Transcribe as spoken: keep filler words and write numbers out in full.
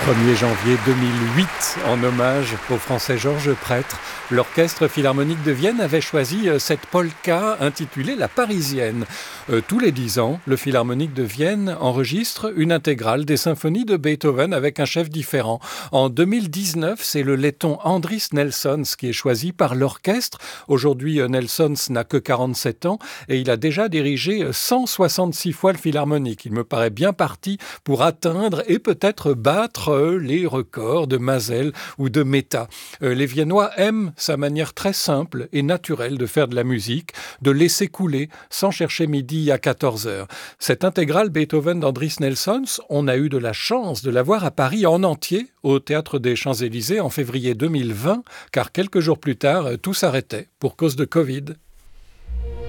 premier janvier deux mille huit, en hommage au Français Georges Prêtre, l'Orchestre Philharmonique de Vienne avait choisi cette polka intitulée La Parisienne. Euh, tous les dix ans, le Philharmonique de Vienne enregistre une intégrale des symphonies de Beethoven avec un chef différent. En deux mille dix-neuf, c'est le letton Andris Nelsons qui est choisi par l'orchestre. Aujourd'hui, Nelsons n'a que quarante-sept ans et il a déjà dirigé cent soixante-six fois le Philharmonique. Il me paraît bien parti pour atteindre et peut-être battre les records de Mazel ou de Mehta. Euh, les Viennois aiment sa manière très simple et naturelle de faire de la musique, de laisser couler sans chercher midi à quatorze heures. Cette intégrale Beethoven d'Andris Nelsons, on a eu de la chance de la voir à Paris en entier, au Théâtre des Champs-Élysées en février deux mille vingt, car quelques jours plus tard, tout s'arrêtait pour cause de Covid.